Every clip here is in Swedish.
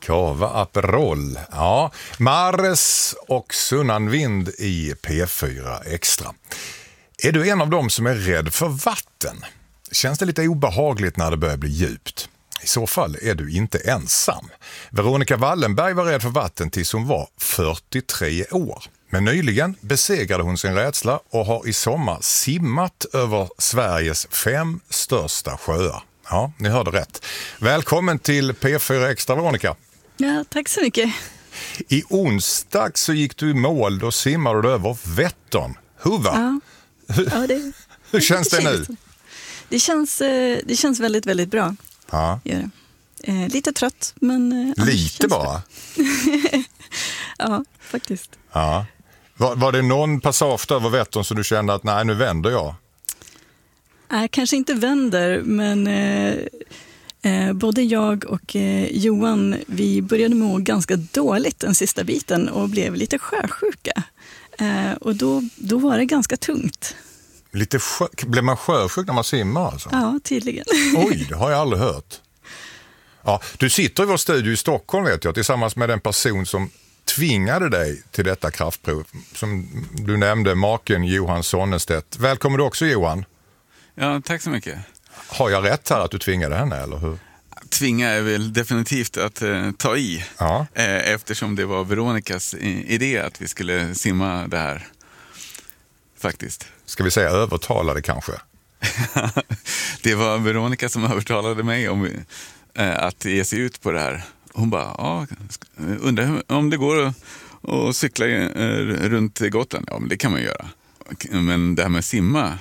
Cava Aperol. Ja, Mares och Sunnan Vind i P4 Extra. Är du en av dem som är rädd för vatten? Känns det lite obehagligt när det börjar bli djupt? I så fall är du inte ensam. Veronica Wallenberg var rädd för vatten tills hon var 43 år. Men nyligen besegrade hon sin rädsla och har i sommar simmat över Sveriges 5 största sjöar. Ja, ni hörde rätt. Välkommen till P4 Extra, Veronica. Ja, tack så mycket. I onsdag så gick du i mål, då simmade du över Vättern. Huva. Ja, hur känns det nu? Det känns väldigt, väldigt bra. Ja. Lite trött, men... Lite bara? Ja, faktiskt. Ja. Var det någon passage över Vättern så du kände att nej, nu vänder jag? Kanske inte vänder, men både jag och Johan, vi började må ganska dåligt den sista biten och blev lite sjösjuka. Och då var det ganska tungt. Blev man sjösjuk när man simmar alltså? Ja, tydligen. Oj, det har jag aldrig hört. Ja, du sitter i vår studio i Stockholm, vet jag, tillsammans med den person som tvingade dig till detta kraftprov. Som du nämnde, maken Johan Sonnestedt. Välkommen du också, Johan. Ja, tack så mycket. Har jag rätt här att du tvingade henne, eller hur? Tvinga är väl definitivt att ta i. Ja. Eftersom det var Veronicas idé att vi skulle simma det här. Faktiskt. Ska vi säga övertalade kanske? Det var Veronica som övertalade mig om att ge sig ut på det här. Hon bara, undrar om det går att cykla runt Gotland. Ja, men det kan man göra. Men det här med simma,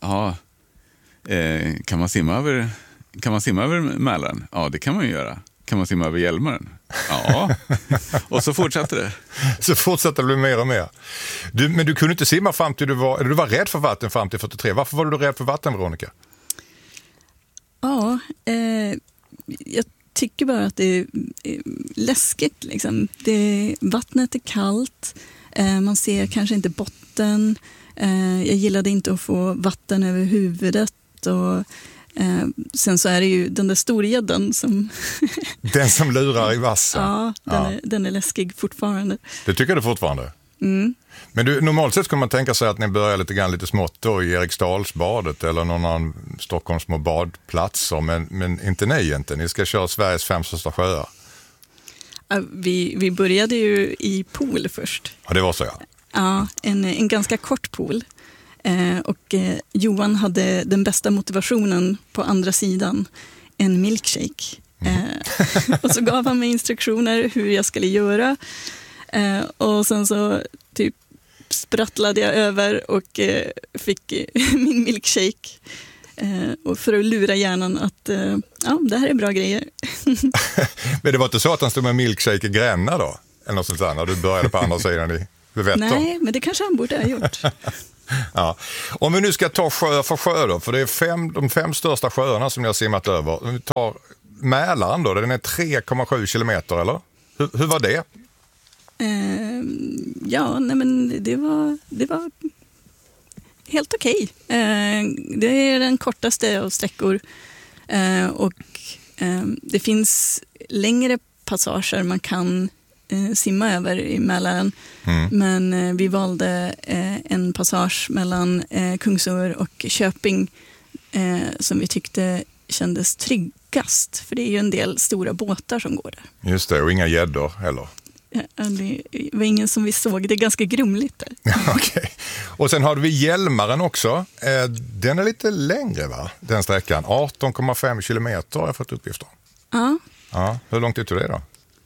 kan man simma över Mälaren? Ja, det kan man ju göra. Kan man simma över Hjälmaren? Ja. Och så fortsatte det. Så fortsatte det bli mer och mer. Men du kunde inte simma fram till du var rädd för vatten fram till 43. Varför var du rädd för vatten, Veronica? Ja, jag tycker bara att det är läskigt. Liksom. Vattnet är kallt. Man ser kanske inte botten. Jag gillade inte att få vatten över huvudet. Och sen så är det ju den där storgäddan som... Den som lurar i vassen. Ja, den är läskig fortfarande. Det tycker du fortfarande? Mm. Men normalt sett kan man tänka sig att ni börjar lite smått då i Eriksdalsbadet eller någon annan Stockholms små badplatser, men inte ni ska köra Sveriges 5 största sjöar. Vi började ju i pool först. Ja, det var så, ja. Ja, en ganska kort pool. Och Johan hade den bästa motivationen på andra sidan, en milkshake. Och så gav han mig instruktioner hur jag skulle göra. Och sen så typ sprattlade jag över och fick min milkshake. Och för att lura hjärnan att det här är bra grejer. Men det var inte så att han stod med milkshake i Gränna då? Eller något sånt där, när du började på andra sidan i Vättern? Nej, men det kanske han borde ha gjort. Ja. Om vi nu ska ta sjö för sjö då, för det är de 5 största sjöarna som ni har simmat över. Om vi tar Mälaren då, den är 3,7 kilometer, eller? Hur var det? Det var helt okej. Det är den kortaste av sträckor. Och det finns längre passager man kan simma över i Mälaren. Men vi valde en passage mellan Kungsör och Köping som vi tyckte kändes tryggast. För det är ju en del stora båtar som går där. Just det, och inga gäddor heller. Det var ingen som vi såg. Det är ganska grumligt där. Okej. Och sen har vi Hjälmaren också. Den är lite längre, va? Den sträckan. 18,5 kilometer har jag fått uppgifter. Ja. Hur lång tid tog det då?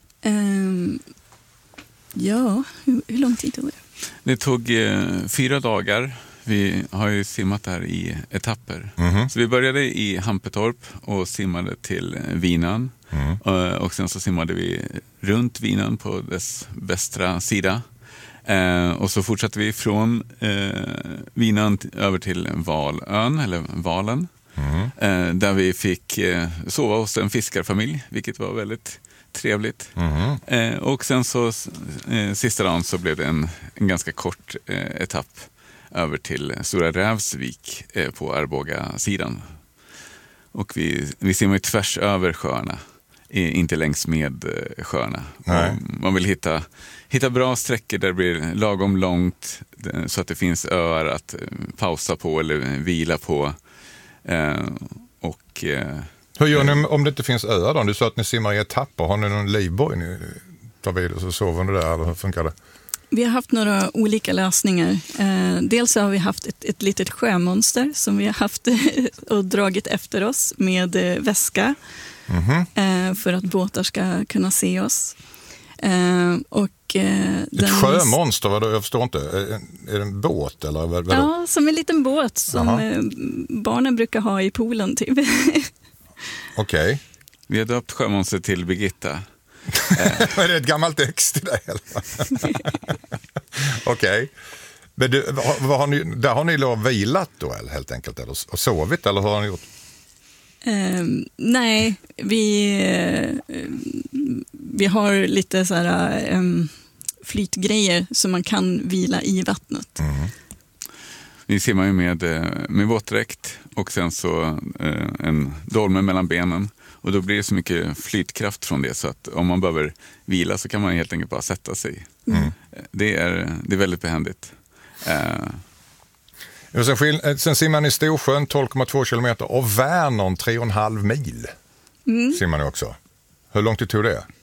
Hur lång tid tog det? Det tog 4 dagar. Vi har ju simmat där i etapper. Så vi började i Hampetorp och simmade till Vinan. Och sen så simmade vi runt Vinan på dess västra sida. Och så fortsatte vi från Vinan över till Valön, eller Valen. Där vi fick sova hos en fiskarfamilj, vilket var väldigt trevligt. Och sen så sista dagen så blev det en ganska kort etapp över till Stora Rävsvik på Arboga-sidan. Och vi simmar tvärs över sjöarna inte längs med sjöarna. Nej. Man vill hitta bra sträckor där det blir lagom långt så att det finns öar att pausa på eller vila på. Hur gör ni om det inte finns öar då? Du sa att ni simmar i etapper. Har ni någon livboj ni tar vid och så sover ni där, eller hur funkar det? Vi har haft några olika lösningar. Dels har vi haft ett litet sjömonster som vi har haft och dragit efter oss med väska för att båtar ska kunna se oss. Ett sjömonster, vadå? Jag förstår inte. Är det en båt eller vadå? Ja, som en liten båt som barnen brukar ha i poolen typ. Okej. Vi har döpt sjömonster till Birgitta. Är det ett gammalt ex till dig? Okej. Men där har ni vilat då helt enkelt eller, och sovit, eller hur har ni gjort? Nej, vi har lite så här flytgrejer så man kan vila i vattnet. Vi simmar ju med våtdräkt och sen så en dolme mellan benen. Och då blir det så mycket flytkraft från det så att om man behöver vila så kan man helt enkelt bara sätta sig. Det är väldigt behändigt. Sen simmar ni Storsjön 12,2 kilometer och Vänern 3,5 mil. Simmar ni också. Hur långt det tog det?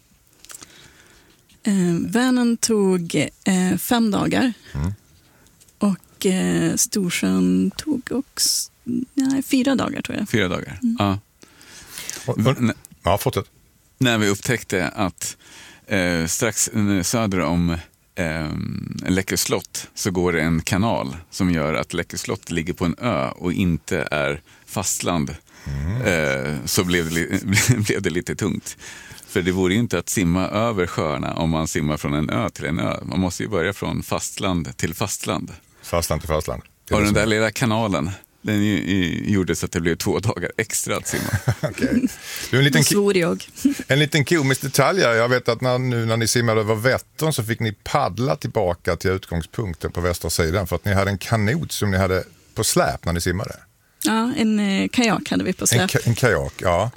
Vänern tog 5 dagar. Och Storsjön tog också 4 dagar tror jag. 4 dagar, ja. Ja, fortsätt. När vi upptäckte att strax söder om Läckö slott så går det en kanal som gör att Läckö slott ligger på en ö och inte är fastland, så blev det lite tungt. För det vore ju inte att simma över sjöarna om man simmar från en ö till en ö. Man måste ju börja från fastland till fastland. Fastland till fastland. Och den där lilla kanalen, den gjorde så att det blev 2 dagar extra att simma. Okej. En liten komisk detalj. Jag vet att när ni simmade över Vättern så fick ni paddla tillbaka till utgångspunkten på västra sidan för att ni hade en kanot som ni hade på släp när ni simmade. Ja, en kajak hade vi på släp. En kajak, ja.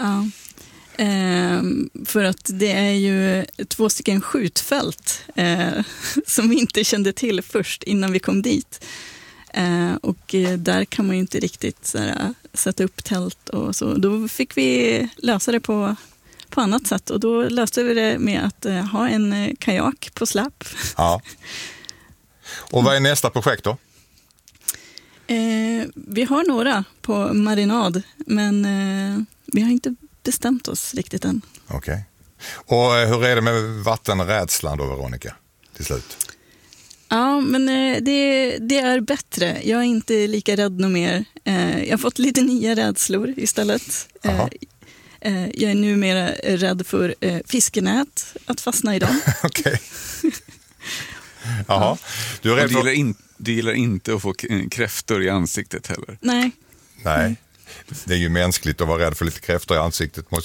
För att det är ju 2 stycken skjutfält som vi inte kände till först innan vi kom dit. Och där kan man ju inte riktigt sätta upp tält och så. Då fick vi lösa det på annat sätt och då löste vi det med att ha en kajak på släp. Ja. Och vad är nästa projekt då? Vi har några på marinad men vi har inte bestämt oss riktigt än. Okej. Och hur är det med vattenrädslan då, Veronica, till slut? Ja, men det är bättre. Jag är inte lika rädd nog mer. Jag har fått lite nya rädslor istället. Jag är numera rädd för fiskenät, att fastna i dem. Okej. Jaha. Du är rädd för... Du gillar inte att få kräftor i ansiktet heller? Nej. Det är ju mänskligt att vara rädd för lite kräftor i ansiktet.